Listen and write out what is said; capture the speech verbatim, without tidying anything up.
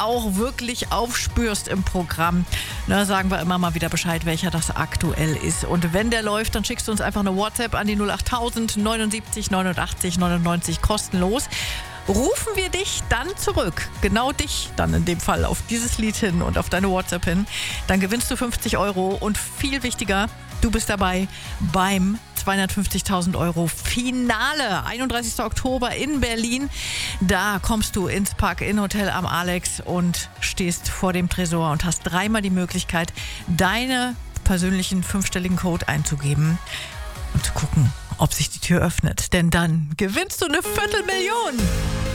auch wirklich aufspürst im Programm, na, sagen wir immer mal wieder Bescheid, welcher das aktuell ist. Und wenn der läuft, dann schickst du uns einfach eine WhatsApp an die null acht tausend neunundsiebzig neunundachtzig neunundneunzig kostenlos. Rufen wir dich dann zurück, genau dich dann in dem Fall, auf dieses Lied hin und auf deine WhatsApp hin. Dann gewinnst du fünfzig Euro und viel wichtiger, du bist dabei beim zweihundertfünfzigtausend Euro Finale. einunddreißigster Oktober in Berlin. Da kommst du ins Park-In-Hotel am Alex und stehst vor dem Tresor und hast dreimal die Möglichkeit, deine persönlichen fünfstelligen Code einzugeben und zu gucken, ob sich die Tür öffnet. Denn dann gewinnst du eine Viertelmillion.